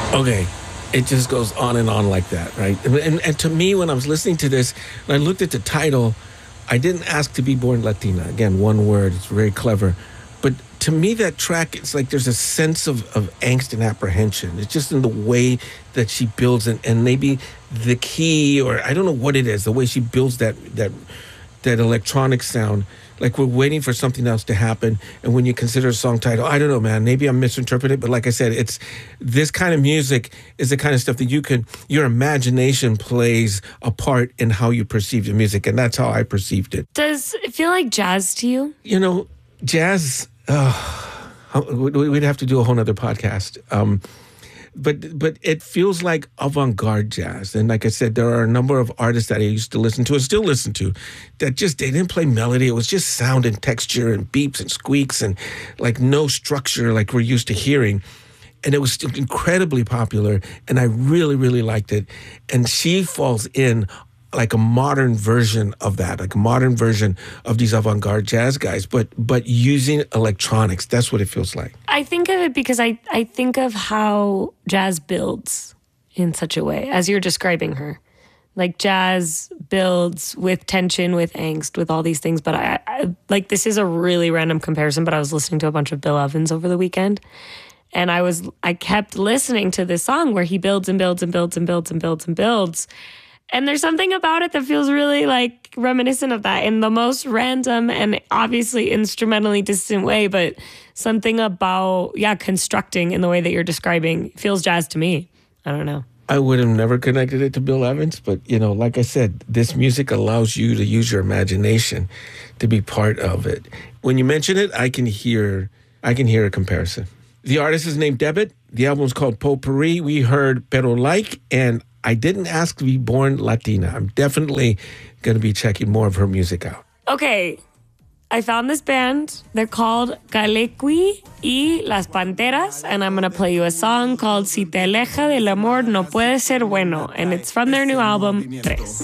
Okay. It just goes on and on like that, right? And to me, when I was listening to this, and I looked at the title, I didn't ask to be born Latina. Again, one word. It's very clever. But to me, that track, it's like there's a sense of angst and apprehension. It's just in the way that she builds it, and maybe the key, or I don't know what it is, the way she builds that electronic sound. Like we're waiting for something else to happen. And when you consider a song title, I don't know, man, maybe I'm misinterpreting, but like I said, it's this kind of music is the kind of stuff that your imagination plays a part in how you perceive the music. And that's how I perceived it. Does it feel like jazz to you? You know, jazz, we'd have to do a whole nother podcast. But it feels like avant-garde jazz. And like I said, there are a number of artists that I used to listen to and still listen to that just, they didn't play melody. It was just sound and texture and beeps and squeaks and like no structure like we're used to hearing. And it was still incredibly popular. And I really, really liked it. And she falls in like a modern version of that, like a modern version of these avant-garde jazz guys, but using electronics. That's what it feels like. I think of it because I think of how jazz builds in such a way, as you're describing her. Like jazz builds with tension, with angst, with all these things. But I like, this is a really random comparison, but I was listening to a bunch of Bill Evans over the weekend. And I kept listening to this song where he builds and builds and builds and builds and builds and builds. And there's something about it that feels really like reminiscent of that in the most random and obviously instrumentally distant way, but something about, constructing in the way that you're describing feels jazz to me. I don't know. I would have never connected it to Bill Evans, but, like I said, this music allows you to use your imagination to be part of it. When you mention it, I can hear a comparison. The artist is named Debit. The album's called Potpourri. We heard Pero Like, and I didn't ask to be born Latina. I'm definitely going to be checking more of her music out. Okay, I found this band. They're called Calequi y Las Panteras, and I'm going to play you a song called Si te aleja del amor no puede ser bueno, and it's from their new album, Tres.